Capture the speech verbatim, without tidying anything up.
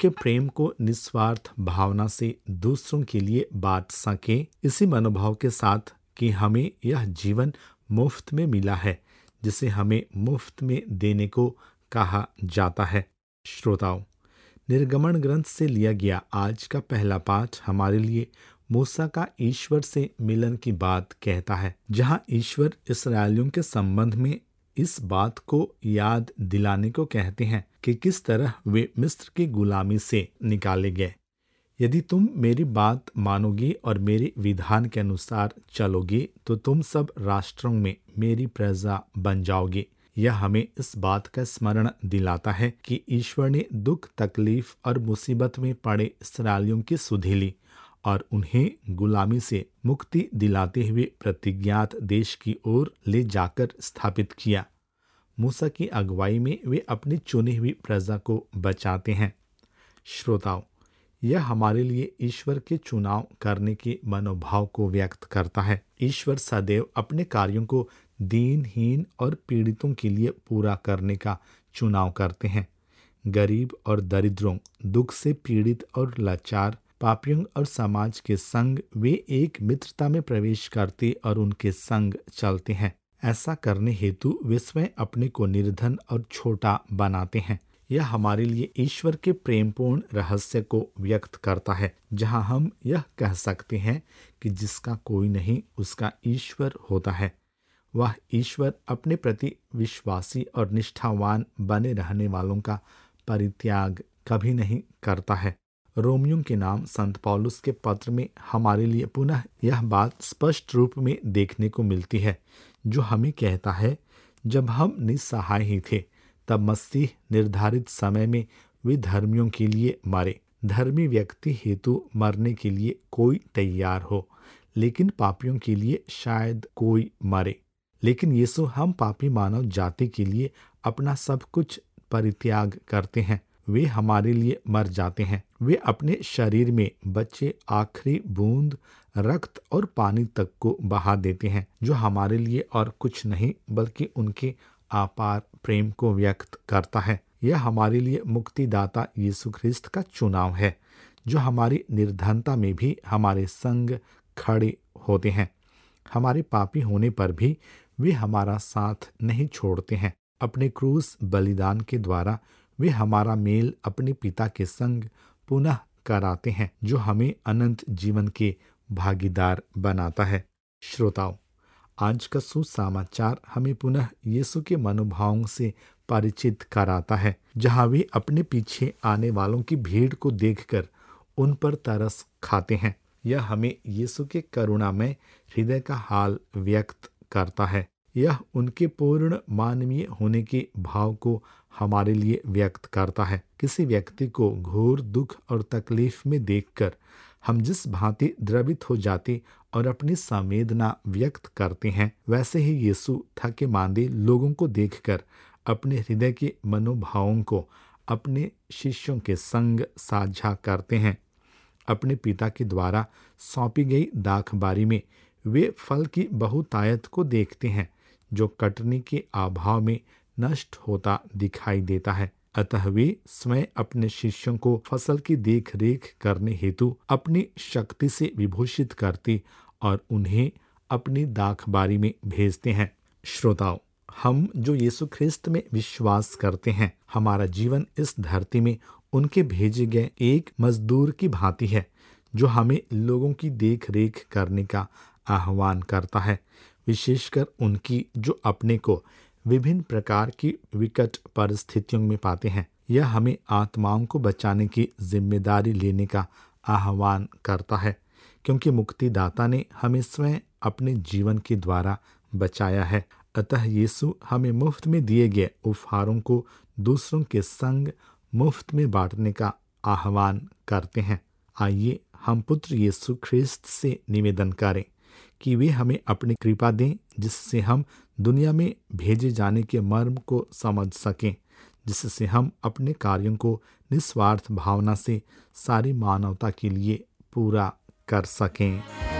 उनके प्रेम को निस्वार्थ भावना से दूसरों के लिए बांट सकें, इसी मनोभाव के साथ कि हमें यह जीवन मुफ्त में मिला है जिसे हमें मुफ्त में देने को कहा जाता है। श्रोताओं, निर्गमन ग्रंथ से लिया गया आज का पहला पाठ हमारे लिए मूसा का ईश्वर से मिलन की बात कहता है, जहां ईश्वर इस्राएलियों के संबंध में इस बात को याद दिलाने को कहते हैं कि किस तरह वे मिस्र की गुलामी से निकाले गए। यदि तुम मेरी बात मानोगे और मेरे विधान के अनुसार चलोगे तो तुम सब राष्ट्रों में मेरी प्रजा बन जाओगे। यह हमें इस बात का स्मरण दिलाता है कि ईश्वर ने दुख, तकलीफ और मुसीबत में पड़े इस्राएलियों की सुधि ली और उन्हें गुलामी से मुक्ति दिलाते हुए प्रतिज्ञात देश की ओर ले जाकर स्थापित किया। मूसा की अगुवाई में वे अपनी चुनी हुई प्रजा को बचाते हैं। श्रोताओं, यह हमारे लिए ईश्वर के चुनाव करने के मनोभाव को व्यक्त करता है। ईश्वर सदैव अपने कार्यों को दीनहीन और पीड़ितों के लिए पूरा करने का चुनाव करते हैं। गरीब और दरिद्रों, दुख से पीड़ित और लाचार, पापियों और समाज के संग वे एक मित्रता में प्रवेश करते और उनके संग चलते हैं। ऐसा करने हेतु वे स्वयं अपने को निर्धन और छोटा बनाते हैं। यह हमारे लिए ईश्वर के प्रेमपूर्ण रहस्य को व्यक्त करता है, जहां हम यह कह सकते हैं कि जिसका कोई नहीं उसका ईश्वर होता है। वह ईश्वर अपने प्रति विश्वासी और निष्ठावान बने रहने वालों का परित्याग कभी नहीं करता है। रोमियों के नाम संत पौलुस के पत्र में हमारे लिए पुनः यह बात स्पष्ट रूप में देखने को मिलती है, जो हमें कहता है, जब हम निस्सहाय ही थे तब मसीह निर्धारित समय में विधर्मियों के लिए मरे। धर्मी व्यक्ति हेतु मरने के लिए कोई तैयार हो, लेकिन पापियों के लिए शायद कोई मरे। लेकिन यीशु हम पापी मानव जाति के लिए अपना सब कुछ परित्याग करते हैं। वे हमारे लिए मर जाते हैं। वे अपने शरीर में बचे आखिरी बूंद रक्त और पानी तक को बहा देते हैं, जो हमारे लिए और कुछ नहीं बल्कि उनके अपार प्रेम को व्यक्त करता है। यह हमारे लिए मुक्तिदाता यीशु ख्रिस्त का चुनाव है, जो हमारी निर्धनता में भी हमारे संग खड़े होते हैं। हमारे पापी होने पर भी वे हमारा साथ नहीं छोड़ते हैं। अपने क्रूस बलिदान के द्वारा वे हमारा मेल अपने पिता के संग पुनः कराते हैं, जो हमें अनंत जीवन के भागीदार बनाता है। श्रोताओं, आज का सुसमाचार हमें पुनः यीशु के मनोभावों से परिचित कराता है, जहां वे अपने पीछे आने वालों की भीड़ को देखकर उन पर तरस खाते हैं। यह हमें यीशु के करुणामय हृदय का हाल व्यक्त करता है। यह उनके पूर्ण मानवीय होने के भाव को हमारे लिए व्यक्त करता है। किसी व्यक्ति को घोर दुख और तकलीफ में देखकर हम जिस भांति द्रवित हो जाते और अपनी संवेदना व्यक्त करते हैं, वैसे ही यीशु थके मांदे लोगों को देखकर अपने हृदय के मनोभावों को अपने शिष्यों के संग साझा करते हैं। अपने पिता के द्वारा सौंपी गई दाखबारी में वे फल की बहुतायत को देखते हैं, जो कटने के अभाव में नष्ट होता दिखाई देता है। अतः वे स्वयं अपने शिष्यों को फसल की देख रेख करने हेतु अपनी शक्ति से विभूषित करते और उन्हें अपनी दाखबारी में भेजते हैं। श्रोताओं, हम जो यीशु ख्रिस्त में विश्वास करते हैं, हमारा जीवन इस धरती में उनके भेजे गए एक मजदूर की भांति है, जो हमें लोगों की देख रेख करने का आह्वान करता है, विशेषकर उनकी जो अपने को विभिन्न प्रकार की विकट परिस्थितियों में पाते हैं। यह हमें आत्माओं को बचाने की जिम्मेदारी लेने का आह्वान करता है, क्योंकि मुक्तिदाता ने हमें स्वयं अपने जीवन के द्वारा बचाया है। अतः यीशु हमें मुफ्त में दिए गए उपहारों को दूसरों के संग मुफ्त में बांटने का आह्वान करते हैं। आइए हम पुत्र यीशु ख्रिस्त से निवेदन करें कि वे हमें अपनी कृपा दें, जिससे हम दुनिया में भेजे जाने के मर्म को समझ सकें, जिससे हम अपने कार्यों को निस्वार्थ भावना से सारी मानवता के लिए पूरा कर सकें।